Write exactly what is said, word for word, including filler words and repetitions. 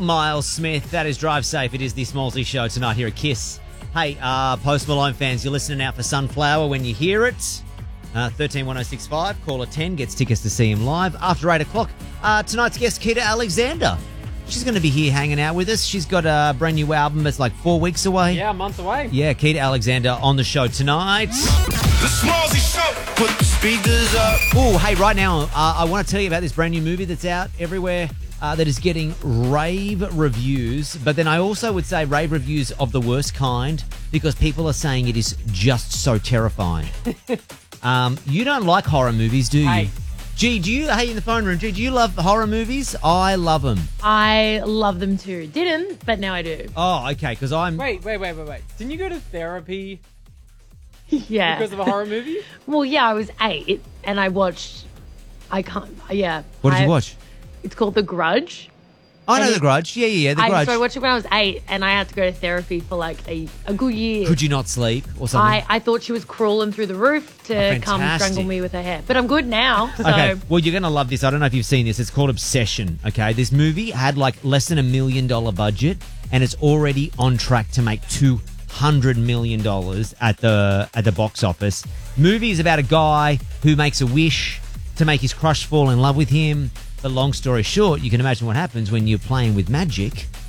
Miles Smith. That is Drive Safe. It is the Smallsy Show tonight here at Kiss. Hey, uh, Post Malone fans, you're listening out for Sunflower when you hear it. Uh, thirteen one oh six five, caller ten gets tickets to see him live after eight o'clock. Uh, tonight's guest, Keita Alexander. She's going to be here hanging out with us. She's got a brand new album that's like four weeks away. Yeah, a month away. Yeah, Keita Alexander on the show tonight. The Smallsy Show, put the speakers up. Oh, hey, right now, uh, I want to tell you about this brand new movie that's out everywhere uh, that is getting rave reviews. But then I also would say rave reviews of the worst kind because people are saying it is just so terrifying. um, you don't like horror movies, do you? Hey. Gee, do you, hey, in the phone room, Gee, do you love horror movies? I love them. I love them too. Didn't, but now I do. Oh, okay, because I'm... Wait, wait, wait, wait, wait. Didn't you go to therapy Yeah. because of a horror movie? Well, yeah, I was eight and I watched. I can't. Yeah. What did I- you watch? It's called The Grudge. I know and The Grudge. Yeah, yeah, yeah, The I Grudge. started watching when I was eight, and I had to go to therapy for like a, a good year. Could you not sleep or something? I, I thought she was crawling through the roof to Oh, come fantastic. strangle me with her hair, but I'm good now. So Okay, well, you're going to love this. I don't know if you've seen this. It's called Obsession, okay? This movie had like less than a million dollar budget, and it's already on track to make two hundred million dollars at the at the box office. Movie is about a guy who makes a wish to make his crush fall in love with him. But long story short, you can imagine what happens when you're playing with magic